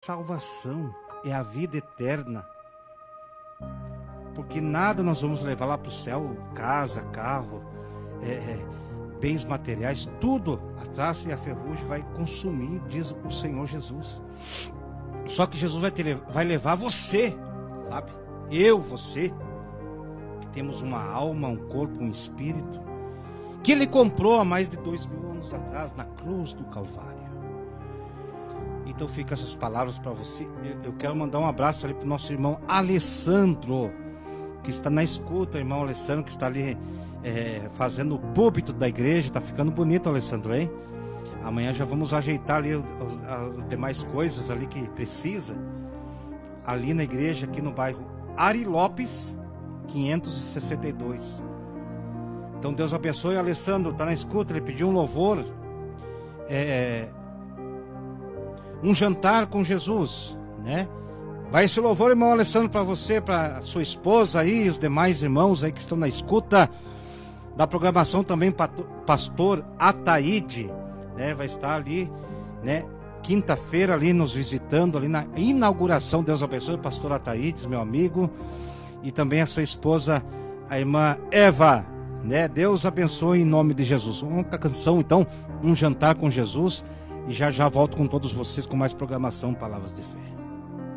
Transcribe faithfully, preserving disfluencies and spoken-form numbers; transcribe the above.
salvação, é a vida eterna. Porque nada nós vamos levar lá para o céu, casa, carro, é, é, bens materiais, tudo a traça e a ferrugem vai consumir, diz o Senhor Jesus. Só que Jesus vai, ter, vai levar você, sabe? Eu, você, que temos uma alma, um corpo, um espírito, que Ele comprou há mais de dois mil anos atrás, na cruz do Calvário. Então fica essas palavras para você. Eu, eu quero mandar um abraço ali para o nosso irmão Alessandro, que está na escuta, irmão Alessandro, que está ali é, fazendo o púlpito da igreja. Está ficando bonito, Alessandro, hein? Amanhã já vamos ajeitar ali as, as demais coisas ali que precisa. Ali na igreja, aqui no bairro Ari Lopes, quinhentos e sessenta e dois. Então Deus abençoe. Alessandro, está na escuta, ele pediu um louvor. É, um jantar com Jesus, né? Vai esse louvor, irmão Alessandro, para você, para sua esposa aí, os demais irmãos aí que estão na escuta da programação também, pastor Ataíde, né? Vai estar ali, né? Quinta-feira ali nos visitando, ali na inauguração. Deus abençoe, pastor Ataíde, meu amigo, e também a sua esposa, a irmã Eva, né? Deus abençoe em nome de Jesus. Uma canção, então, um jantar com Jesus, e já já volto com todos vocês com mais programação Palavras de Fé.